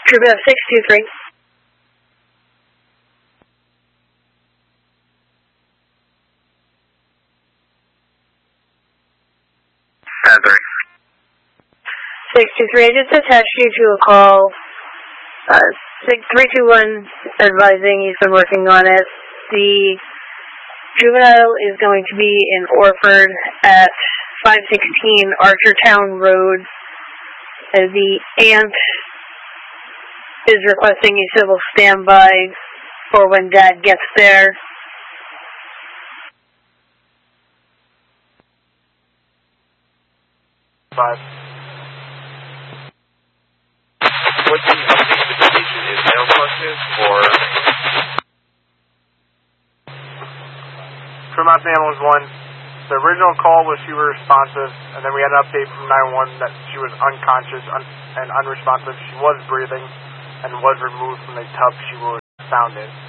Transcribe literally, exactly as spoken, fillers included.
Group F six two three. six two three, I just attached you to a call. Uh, six three two one advising he's been working on it. The juvenile is going to be in Orford at five sixteen Archertown Road. Uh, the aunt is requesting a civil standby for when Dad gets there. Five. What the update situation is now questions or? Fremont Ambulance one, the original call was she was responsive, and then we had an update from nine one one that she was unconscious un and unresponsive. She was breathing and was removed from the tub she was found in.